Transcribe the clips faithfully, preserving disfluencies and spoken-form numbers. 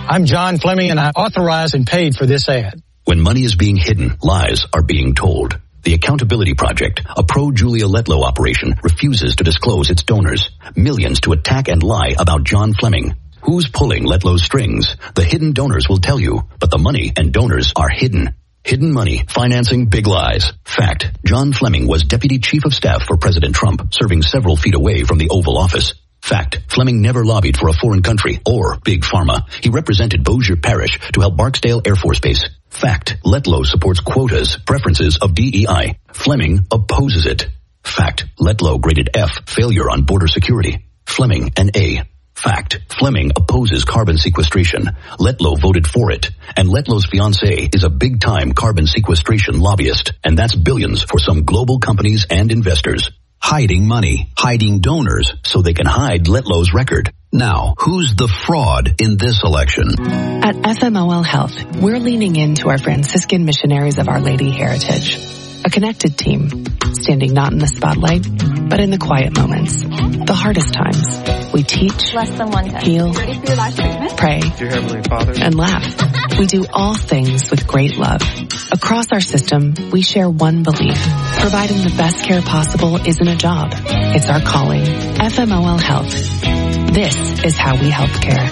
I'm John Fleming, and I authorized and paid for this ad. When money is being hidden, lies are being told. The Accountability Project, a pro-Julia Letlow operation, refuses to disclose its donors. Millions to attack and lie about John Fleming. Who's pulling Letlow's strings? The hidden donors will tell you, but the money and donors are hidden. Hidden money, financing big lies. Fact, John Fleming was Deputy Chief of Staff for President Trump, serving several feet away from the Oval Office. Fact, Fleming never lobbied for a foreign country or Big Pharma. He represented Bossier Parish to help Barksdale Air Force Base. Fact, Letlow supports quotas, preferences of D E I. Fleming opposes it. Fact, Letlow graded F, failure on border security. Fleming an A. Fact, Fleming opposes carbon sequestration. Letlow voted for it. And Letlow's fiancé is a big-time carbon sequestration lobbyist. And that's billions for some global companies and investors. Hiding money, hiding donors, so they can hide Letlow's record. Now, who's the fraud in this election? At F M O L Health, we're leaning into our Franciscan missionaries of Our Lady heritage. A connected team, standing not in the spotlight, but in the quiet moments, the hardest times. We teach, Less than one time. heal, Ready for your last treatment? pray, Dear Heavenly Father, and laugh. We do all things with great love. Across our system, we share one belief. Providing the best care possible isn't a job. It's our calling. F M O L Health. This is how we help care.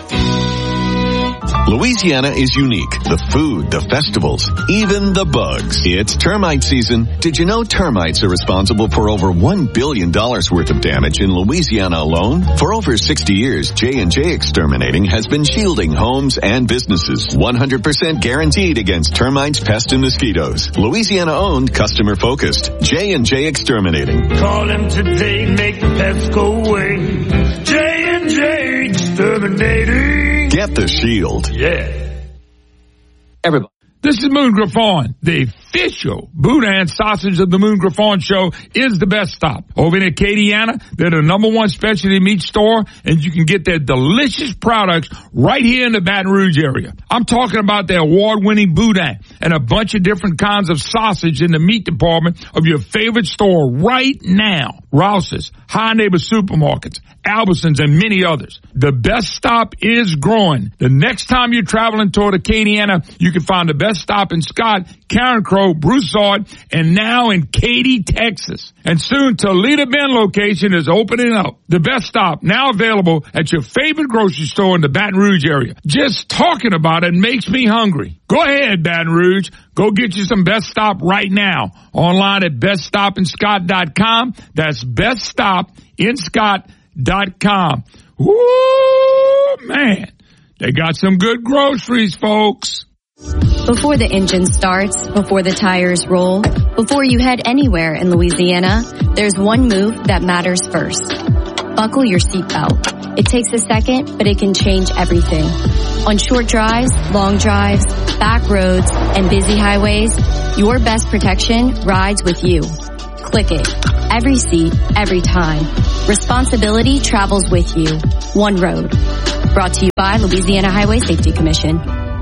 Louisiana is unique. The food, the festivals, even the bugs. It's termite season. Did you know termites are responsible for over one billion dollars worth of damage in Louisiana alone? For over sixty years, J and J Exterminating has been shielding homes and businesses. one hundred percent guaranteed against termites, pests, and mosquitoes. Louisiana-owned, customer-focused. J and J Exterminating. Call them today, make the pests go away. J and J Exterminating. Get the shield. Yeah. Everybody. This is Moon Griffon. The official Boudin sausage of the Moon Griffon show is the best stop. Over in Acadiana, they're the number one specialty meat store, and you can get their delicious products right here in the Baton Rouge area. I'm talking about their award-winning Boudin and a bunch of different kinds of sausage in the meat department of your favorite store right now. Rouse's, High Neighbor Supermarkets, Albertsons, and many others. The best stop is growing. The next time you're traveling toward Acadiana, you can find the best stop in Scott, Karen Crow, Broussard, and now in Katy, Texas. And soon Toledo Bend location is opening up. The best stop now available at your favorite grocery store in the Baton Rouge area. Just talking about it makes me hungry. Go ahead, Baton Rouge. Go get you some Best Stop right now. Online at best stop in scott dot com. That's best stop in scott dot com. Woo, man. They got some good groceries, folks. Before the engine starts, before the tires roll, before you head anywhere in Louisiana, there's one move that matters first. Buckle your seatbelt. It takes a second, but it can change everything. On short drives, long drives, back roads, and busy highways, your best protection rides with you. Click it. Every seat, every time. Responsibility travels with you. One road. Brought to you by Louisiana Highway Safety Commission.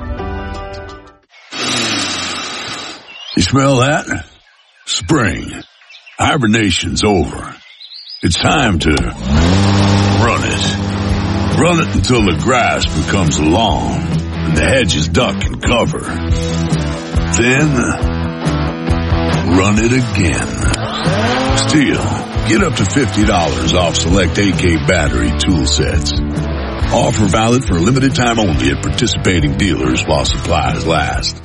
You smell that? Spring. Hibernation's over. It's time to run it. Run it until the grass becomes long and the hedges duck and cover. Then, run it again. Still, get up to fifty dollars off select A K battery tool sets. Offer valid for a limited time only at participating dealers while supplies last.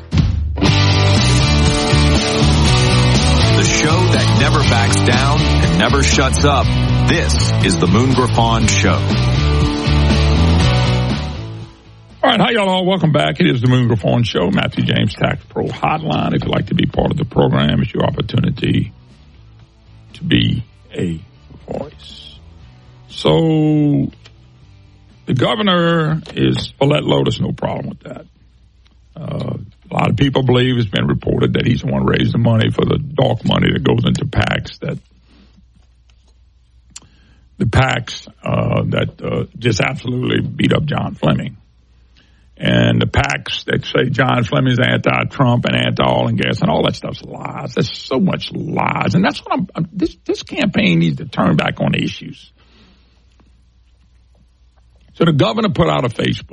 The show that never backs down and never shuts up. This is the Moon Griffon Show. All right, hi, y'all. All. Welcome back. It is the Moon Griffon Show. Matthew James Tax Pro Hotline. If you'd like to be part of the program, it's your opportunity to be a voice. So the governor is for Letlow. There's no problem with that. Uh, a lot of people believe it's been reported that he's the one raising the money for the dark money that goes into PACs, that the PACs uh, that uh, just absolutely beat up John Fleming. And the PACs that say John Fleming's anti-Trump and anti-oil and gas and all that stuff's lies. There's so much lies. And that's what I'm, I'm this, this campaign needs to turn back on the issues. So the governor put out a Facebook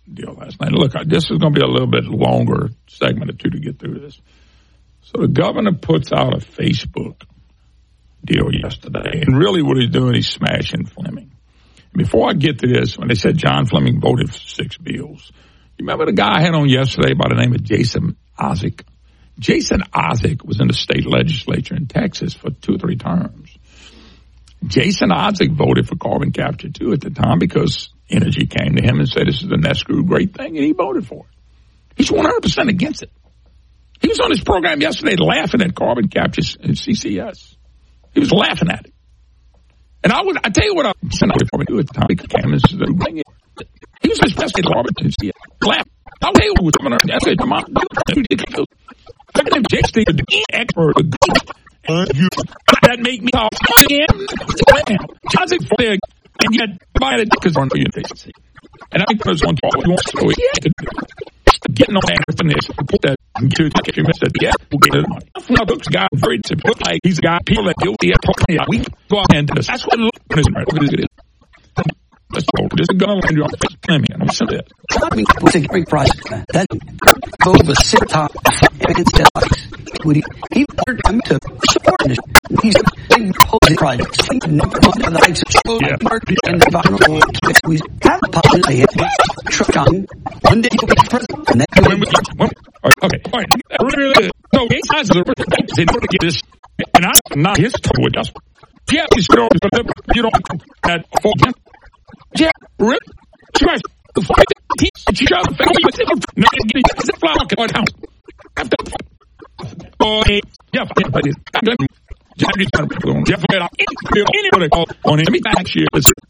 deal last night. Look, this is going to be a little bit longer segment or two to get through this. So the governor puts out a Facebook deal yesterday, and really what he's doing, he's smashing Fleming. Before I get to this, when they said John Fleming voted for six bills, you remember the guy I had on yesterday by the name of Jason Isaac? Jason Isaac was in the state legislature in Texas for two or three terms. Jason Isaac voted for carbon capture, too, at the time because Energy came to him and said this is the next screw great thing, and he voted for it. He's one hundred percent against it. He was on his program yesterday laughing at carbon capture and C C S. He was laughing at it. And I would, I tell you what I would probably do at the time because he came and said, he was on his best carbon and C C S. Laugh. I'll tell you what was coming on. I said, come on. Look at him, Jake Steve, the expert. That make me talk again. Johnson for there, and yet by the because on the efficiency. And I think there's one talk you want to do. Getting on that from this, put that to the if you missed it, yeah, we'll get it money. Now, this guy very simple. Look like he's a guy people that do the talking. We go out and do this. That's what it looks like. What is it? Let's go. This is going to be claiming. I'm saying that. I mean, it was a great project. That vote was sit top against deadlines. He ordered him to support it. He's a big opposing project. Number one of the likes of yeah. and the environmental we have a possibility of truck on. One day he'll be president. And then he'll okay. All right. So, eight sides of the they don't get this. And I'm not his total adjustment. Yeah, he's going to you don't at four. Yeah, really? Smash the fight. Teach each other. Not getting the flower on house. After oh, yeah, but it's Jeff, anybody call on him. Let me back here. It's